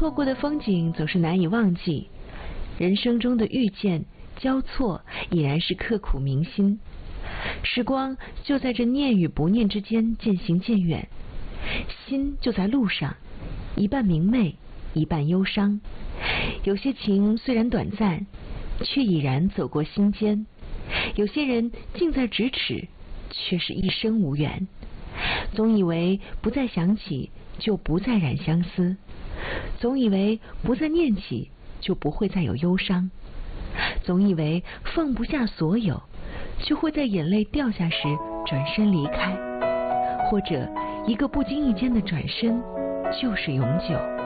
错过的风景总是难以忘记，人生中的遇见交错已然是刻骨铭心。时光就在这念与不念之间渐行渐远，心就在路上，一半明媚，一半忧伤。有些情虽然短暂，却已然走过心间；有些人近在咫尺，却是一生无缘。总以为不再想起，就不再染相思；总以为不再念起，就不会再有忧伤；总以为放不下所有，就会在眼泪掉下时转身离开，或者一个不经意间的转身，就是永久。